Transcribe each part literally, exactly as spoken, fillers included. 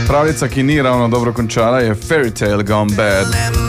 pravljica, ki ni ravno dobro končala, je Fairy Tale Gone Bad.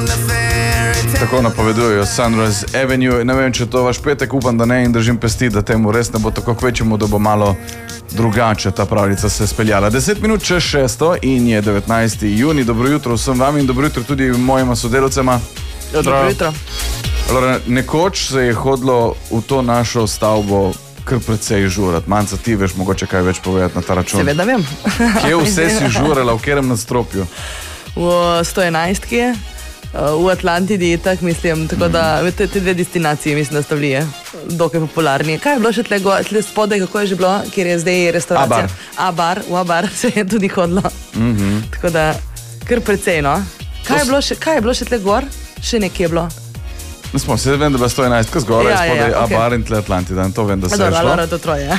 Tako napovedujejo Sunrise Avenue. Ne vem, če to vaš petek, upam, da ne, in držim pesti, da temu res ne bo tako, kvečemu, da bo malo drugače ta pravljica se speljala. Deset minut čez šesto in je devetnajsti junij. Dobro jutro vsem vam in dobro jutro tudi mojima sodelavcema. Dobro jutro. Nekoč se je hodilo v to našo stavbo kar precej žurat. Manca, ti veš mogoče kaj več povedati na ta račun? Seveda vem. Kje vse si žurala, v katerem nadstropju? V sto enajstki, v Atlantidi, tak mislim, tako da te, te dve destinaciji mislim, da sta bili dokaj popularni. Kaj je bilo še tle, go, tle spodaj, kako je že bilo, kjer je zdaj restauracija? A-bar. A-bar, v A-bar se je tudi hodilo. Mm-hmm. Tako da, kar precej, no. Kaj je bilo še, kaj je bilo še tle gor? Še nekje je bilo. Ne smo, se vem, da je bila sto enajstka zgoraj, ja, spodaj ja, okay. A-bar in tle Atlantida, in to vem, da se Ador, je šlo. Ador, to troje.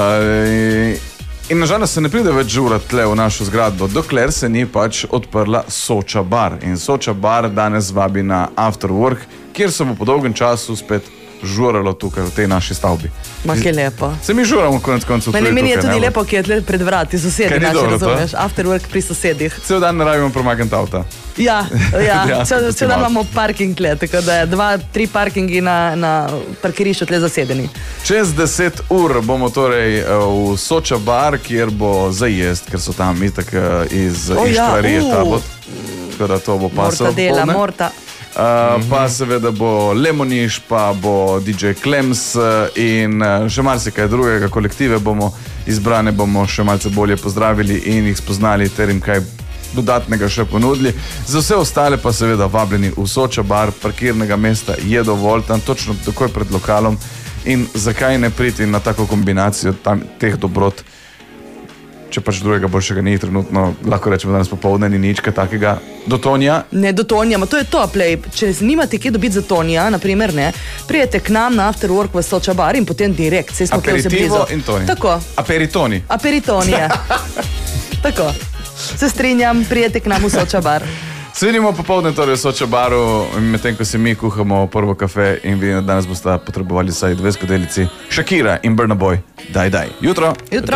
Uh, in nažalost se ne pride več žurat tle v našo zgradbo, dokler se ni pač odprla Soča bar. In Soča bar danes vabi na After Work, kjer se bo po dolgem času spet žuralo tukaj v tej naši stavbi. Ma, kje lepo. Se mi žuramo konec koncev tudi tukaj. Meni je tudi ne, lepo, ki je tle pred vrati, sosedi naši, razumeš, After Work pri sosedih. Cel dan ne rabimo premakniti avta. Ja, ja. cel, cel dan malo. imamo parking tle, tako da je dva, tri parkingi na, na parkirišču tle zasedeni. Čez deset ur bomo torej v Soča bar, kjer bo za jest, ker so tam itak iz oh, Iškvarije ja, tabot. Tako da to bo pasal. Morta dela, morta. Uh, mm-hmm. Pa seveda bo Lemoniš, pa bo D J Klems in še marsikaj drugega. Kolektive bomo izbrane, bomo še malce bolje pozdravili in jih spoznali ter jim kaj dodatnega še ponudili. Za vse ostale pa seveda vabljeni v Soča bar, parkirnega mesta je dovolj, tam točno takoj pred lokalom in zakaj ne priti na tako kombinacijo tam, teh dobrot. Če pač drugega boljšega ni trenutno, lahko rečemo danes popoldne, ni nič takega. Do Tonija? Ne, do Tonija, ma to je to, play. Če nimate kje dobiti za Tonija, naprimer, ne, prijete k nam na After Work v Soča bar in potem direkt, se smo kje vse blizu. Aperitivo in Toni. Tako. Aperitoni. Aperitoni, ja. Tako. Se strinjam, prijete k nam v Soča bar. Svidimo popoldne torej v Soča baru, medtem ko se mi kuhamo prvo kafe in vi danes boste potrebovali vsaj dve skodelici Shakira in Burna Boy. Daj, daj. Jutro. Jutro.